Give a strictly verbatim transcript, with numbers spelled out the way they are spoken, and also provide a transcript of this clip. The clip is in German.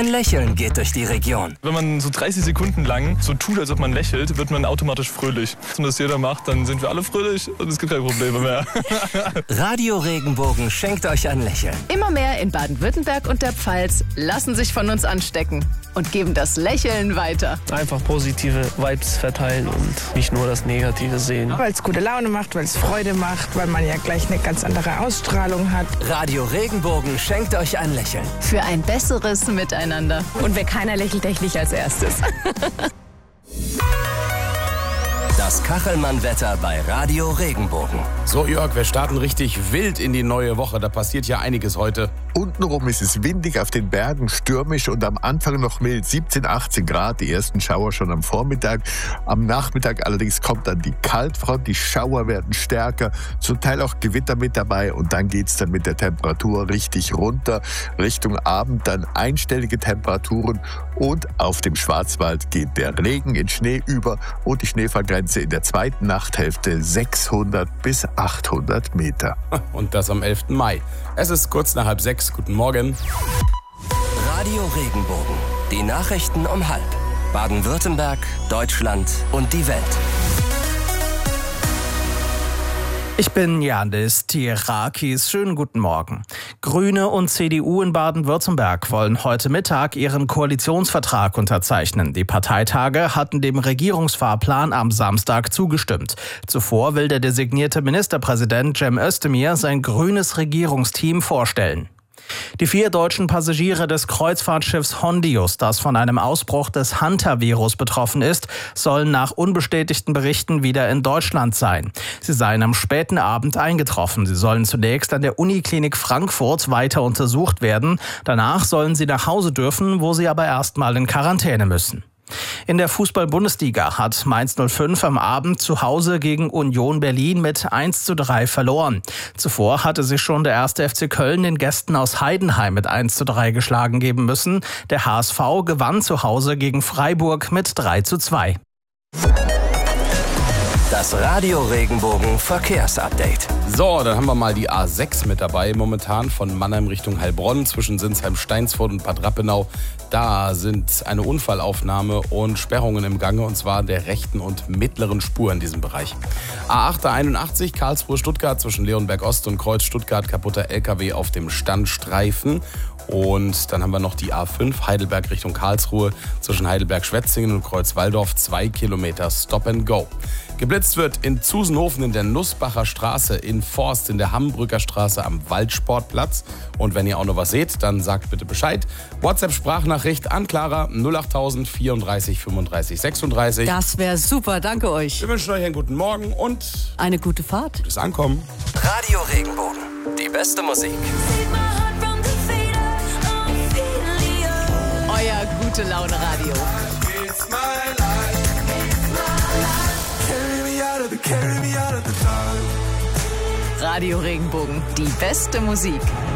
Ein Lächeln geht durch die Region. Wenn man so dreißig Sekunden lang so tut, als ob man lächelt, wird man automatisch fröhlich. Wenn das jeder macht, dann sind wir alle fröhlich und es gibt keine Probleme mehr. Radio Regenbogen schenkt euch ein Lächeln. Immer mehr in Baden-Württemberg und der Pfalz lassen sich von uns anstecken und geben das Lächeln weiter. Einfach positive Vibes verteilen und nicht nur das Negative sehen. Weil es gute Laune macht, weil es Freude macht, weil man ja gleich eine ganz andere Ausstrahlung hat. Radio Regenbogen schenkt euch ein Lächeln. Für ein besseres Miteinander. Und wer keiner lächelt, der nicht als erstes. Das Kachelmann-Wetter bei Radio Regenbogen. So Jörg, wir starten richtig wild in die neue Woche. Da passiert ja einiges heute. Untenrum ist es windig, auf den Bergen stürmisch und am Anfang noch mild, siebzehn, achtzehn Grad. Die ersten Schauer schon am Vormittag. Am Nachmittag allerdings kommt dann die Kaltfront. Die Schauer werden stärker, zum Teil auch Gewitter mit dabei. Und dann geht's dann mit der Temperatur richtig runter. Richtung Abend dann einstellige Temperaturen. Und auf dem Schwarzwald geht der Regen in Schnee über und die Schneefallgrenze in der zweiten Nachthälfte sechshundert bis achthundert Meter. Und das am elften Mai. Es ist kurz nach halb sechs. Guten Morgen. Radio Regenbogen. Die Nachrichten um halb. Baden-Württemberg, Deutschland und die Welt. Ich bin Janis Tirakis. Schönen guten Morgen. Grüne und C D U in Baden-Württemberg wollen heute Mittag ihren Koalitionsvertrag unterzeichnen. Die Parteitage hatten dem Regierungsfahrplan am Samstag zugestimmt. Zuvor will der designierte Ministerpräsident Cem Özdemir sein grünes Regierungsteam vorstellen. Die vier deutschen Passagiere des Kreuzfahrtschiffs Hondius, das von einem Ausbruch des Hantavirus betroffen ist, sollen nach unbestätigten Berichten wieder in Deutschland sein. Sie seien am späten Abend eingetroffen. Sie sollen zunächst an der Uniklinik Frankfurt weiter untersucht werden. Danach sollen sie nach Hause dürfen, wo sie aber erstmal in Quarantäne müssen. In der Fußball-Bundesliga hat Mainz null fünf am Abend zu Hause gegen Union Berlin mit eins zu drei verloren. Zuvor hatte sich schon der erste F C Köln den Gästen aus Heidenheim mit eins zu drei geschlagen geben müssen. Der H S V gewann zu Hause gegen Freiburg mit drei zu zwei. Das Radio Regenbogen Verkehrsupdate. So, dann haben wir mal die A sechs mit dabei. Momentan von Mannheim Richtung Heilbronn zwischen Sinsheim, Steinsfurt und Bad Rappenau. Da sind eine Unfallaufnahme und Sperrungen im Gange, und zwar der rechten und mittleren Spur in diesem Bereich. A acht einundachtzig Karlsruhe-Stuttgart zwischen Leonberg Ost und Kreuz Stuttgart, kaputter L K W auf dem Standstreifen. Und dann haben wir noch die A fünf Heidelberg Richtung Karlsruhe zwischen Heidelberg-Schwetzingen und Kreuz-Walldorf, zwei Kilometer Stop and Go. Geblitzt wird in Zusenhofen in der Nussbacher Straße, in Forst in der Hambrücker Straße am Waldsportplatz. Und wenn ihr auch noch was seht, dann sagt bitte Bescheid. WhatsApp-Sprachnachricht an Clara null acht null null vierunddreißig fünfunddreißig sechsunddreißig. Das wäre super, danke euch. Wir wünschen euch einen guten Morgen und eine gute Fahrt. Gutes Ankommen. Radio Regenbogen. Die beste Musik. Euer gute Laune Radio. Radio Regenbogen. Die beste Musik.